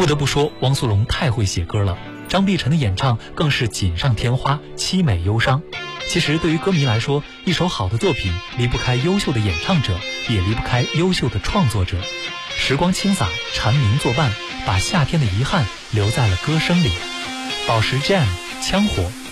不得不说，汪苏泷太会写歌了，张碧晨的演唱更是锦上添花，凄美忧伤。其实对于歌迷来说，一首好的作品离不开优秀的演唱者，也离不开优秀的创作者。时光轻洒，蝉鸣作伴，把夏天的遗憾留在了歌声里。宝石 Jam 枪火